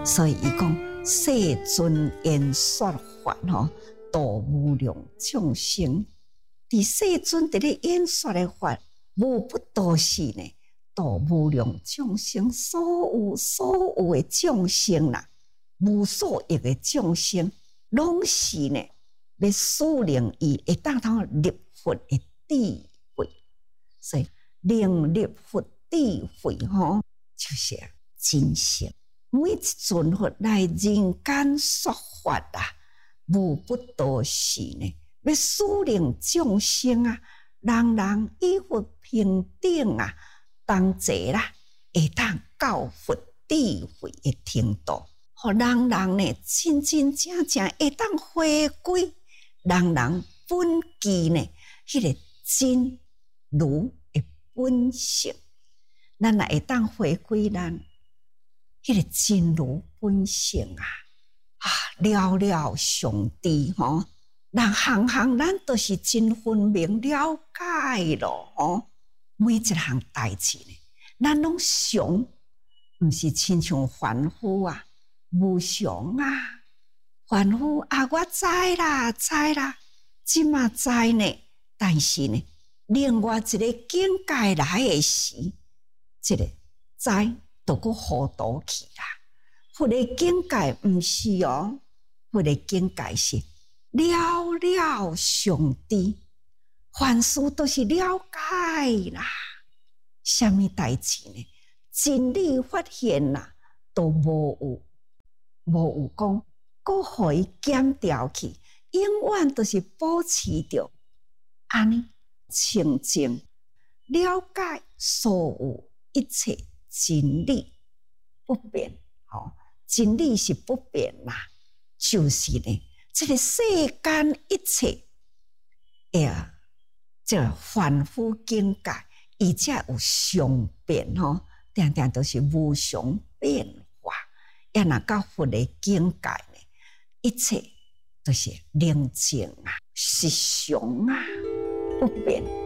所以伊讲世尊言说法度无量众生。伫世尊伫咧演说的法，无不都是呢度无量众生，所有的众生啦，无所有的众生，拢是呢要使令伊会当入佛的智慧。所以令入佛智慧就是真实。每一尊佛来人间说法无不都是呢要使令众生人人与佛平等同齐啦，会当到佛智慧的程度，互人人呢真真正正会当回归人人本具呢迄个真如的本性。咱也会当回归咱迄个真如本性了了上智人行行咱都是真分明了解咯每一项代志呢，咱拢常毋是亲像凡夫无常凡夫我知啦，即嘛知呢，但是呢，另外一个境界来的时，这个知都搁糊涂去啦。佛的境界毋是佛的境界是了了上智，凡事都是了解啦。什么代志呢？真理发现啦，都无有讲，搁互伊减掉去，永远都是保持着安尼清净，了解所有一切真理不变。真理是不变啦，就是呢，这个世间一切这个凡夫境界，伊才有常变定定都是无常变化。也若到佛的境界呢，一切都是宁静实常不变。